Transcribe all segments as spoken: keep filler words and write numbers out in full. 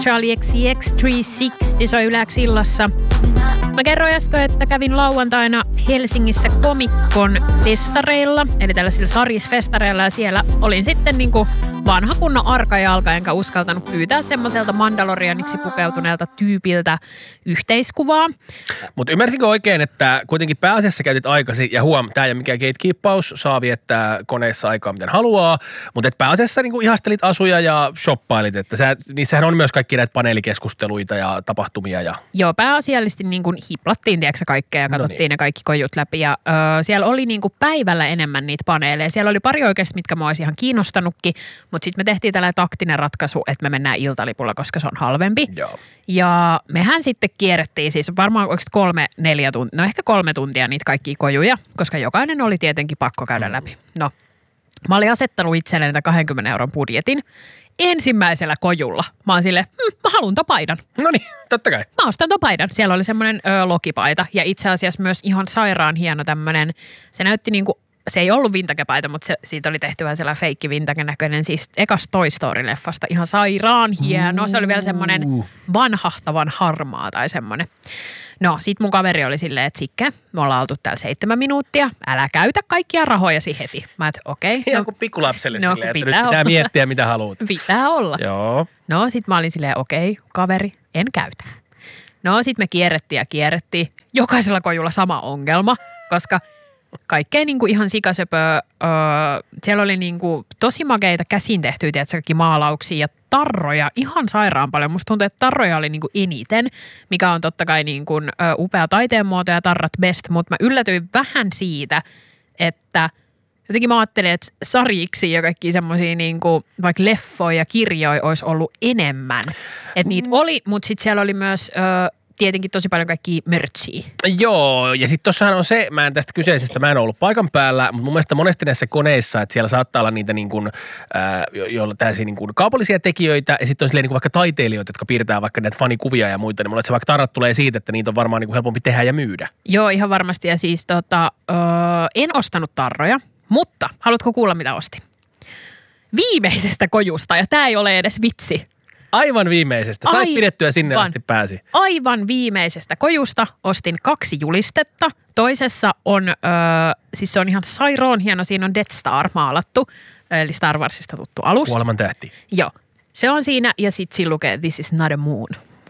Charlie X C X kolmesataakuusikymmentä soi Yle Xillassa. Mä kerroin äsken, että kävin lauantaina Helsingissä Comic-Con festareilla, eli tällaisilla Saris-festareilla, ja siellä olin sitten niinku vanha kunnon arkajalka, enkä uskaltanut pyytää semmoiselta Mandalorianiksi pukeutuneelta tyypiltä yhteiskuvaa. Mutta ymmärsinkö oikein, että kuitenkin pääasiassa käytit aikasi, ja huom, tää ei ole mikään gatekeeppaus, saa viettää koneissa aikaa miten haluaa, mutta et pääasiassa niinku ihastelit asuja ja shoppailit, että sä, niissähän on myös kaikki näitä paneelikeskusteluita ja tapahtumia. Ja... Joo, pääasiallisesti niin kuin hiplattiin, tiedätkö, kaikkea ja katsottiin no niin. ne kaikki kojut läpi. Ja ö, siellä oli niin kuin päivällä enemmän niitä paneeleja. Siellä oli pari oikeasti, mitkä mua olisi ihan kiinnostanutkin, mutta sitten me tehtiin tällainen taktinen ratkaisu, että me mennään iltalipulla, koska se on halvempi. Joo. Ja mehän sitten kierrettiin siis varmaan oikeasti kolme, neljä tuntia, no ehkä kolme tuntia niitä kaikkia kojuja, koska jokainen oli tietenkin pakko käydä mm. läpi. No, mä olin asettanut itselleni kahdenkymmenen euron budjetin. Ensimmäisellä kojulla. Mä oon silleen, hm, mä haluun topaidan. No niin, totta kai. Mä ostan topaidan. Siellä oli semmoinen ö, lokipaita ja itse asiassa myös ihan sairaan hieno tämmönen, se näytti niinku, se ei ollut vintagepaita, mutta se, siitä oli tehty vähän sellainen feikki vintage näköinen, siis ekas Toy Story-leffasta. Ihan sairaan hieno. Se oli vielä semmoinen vanhahtavan harmaa tai semmoinen. No, sit mun kaveri oli silleen, että Sikke, me ollaan oltu täällä seitsemän minuuttia, älä käytä kaikkia rahojasi heti. Mä et okei. Okay, ihan kuin pikkulapselle no, silleen, että pitää, pitää miettiä mitä haluat. Pitää olla. Joo. No, sit mä olin silleen, okei, okay, kaveri, en käytä. No, sit me kierrettiin ja kierrettiin. Jokaisella kojulla sama ongelma, koska kaikkea niinku ihan sikasöpöä. Öö, siellä oli niinku tosi makeita käsin tehtyä, tiedätkö, maalauksia ja tarroja ihan sairaan paljon. Musta tuntuu, että tarroja oli niinku eniten, mikä on totta kai niinku, ö, upea taiteenmuoto ja tarrat best, mutta mä yllätyin vähän siitä, että jotenkin mä ajattelin, että sarjiksi ja kaikki semmoisia niinku, vaikka leffoja ja kirjoja olisi ollut enemmän. Että niitä oli, mutta sitten siellä oli myös... Ö, tietenkin tosi paljon kaikkia mörtsiä. Joo, ja sitten tossahan on se, mä en tästä kyseisestä, mä en ollut paikan päällä, mutta mun mielestä monesti näissä koneissa, että siellä saattaa olla niitä niin kuin, äh, joilla tällaisia niin kuin kaupallisia tekijöitä, ja sitten on silleen niin kuin vaikka taiteilijoita, jotka piirtää vaikka näitä fanikuvia ja muita, niin mulle se vaikka tarrat tulee siitä, että niitä on varmaan niin kuin helpompi tehdä ja myydä. Joo, ihan varmasti, ja siis tota, öö, en ostanut tarroja, mutta haluatko kuulla mitä ostin? Viimeisestä kojusta, ja tää ei ole edes vitsi. Aivan viimeisestä. Sait Aivan. pidettyä sinne asti pääsi. Aivan viimeisestä kojusta ostin kaksi julistetta. Toisessa on, ö, siis se on ihan sairaan hieno, siinä on Death Star maalattu, eli Star Warsista tuttu alus. Kuoleman tähti. Joo, se on siinä ja sitten siinä lukee This is not a moon.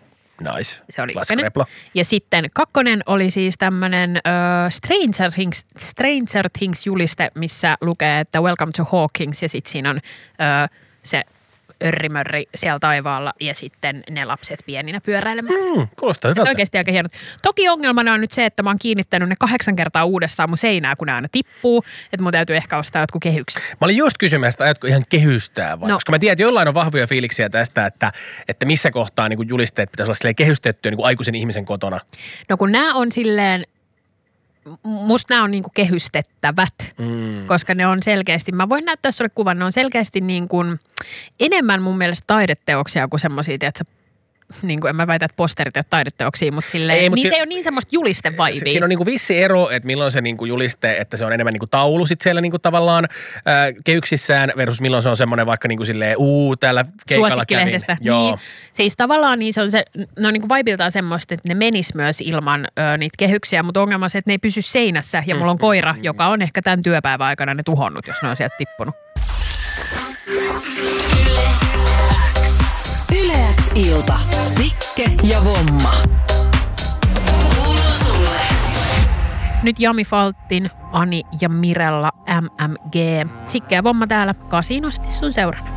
Nice. Se oli ykkönen. Ja sitten kakkonen oli siis tämmöinen ö, Stranger Things, Stranger Things juliste, missä lukee, että Welcome to Hawkins ja sitten siinä on ö, se... örrimörri siellä taivaalla ja sitten ne lapset pieninä pyöräilemässä. Mm, kuulostaa hyvältä. Oikeasti aika hienot. Toki ongelmana on nyt se, että mä oon kiinnittänyt ne kahdeksan kertaa uudestaan mun seinää, kun ne aina tippuu. Että mun täytyy ehkä ostaa jotkut kehykset. Mä olin just kysymässä, että ajatko ihan kehystää vai? No. Koska mä tiedän, että jollain on vahvoja fiiliksiä tästä, että, että missä kohtaa niin julisteet pitäisi olla silleen kehystettyä niin aikuisen ihmisen kotona. No kun nämä on silleen, musta nämä on niinku kehystettävät, mm. koska ne on selkeästi, mä voin näyttää sulle kuvan, ne on selkeästi niin kuin enemmän mun mielestä taideteoksia kuin semmoisia, tiedätkö, niin kuin en mä väitä, että posterit ei ole taideteoksia, mutta silleen, ei, mutta niin si- se ei ole niin semmoista julistevaivia. Siinä on niin kuin vissi ero, että milloin se niin kuin juliste, että se on enemmän niin kuin taulu sit siellä niin kuin tavallaan äh, kehyksissään versus milloin se on semmoinen vaikka niin kuin silleen, uu, täällä keikalla kävin. Niin, siis tavallaan niin se on se, ne on niin kuin vaibiltaan semmoista, että ne menis myös ilman ö, niitä kehyksiä, mutta ongelma on se, että ne ei pysy seinässä ja mulla on koira, mm-hmm. joka on ehkä tämän työpäivän aikana ne tuhonnut, jos ne on sieltä tippunut. Yle X ilta. Sikke ja Vomma. Kuuluu sulle. Nyt Jami Faltin, Ani ja Mirella M M G. Sikke ja Vomma täällä. Kasiin asti sun seurana.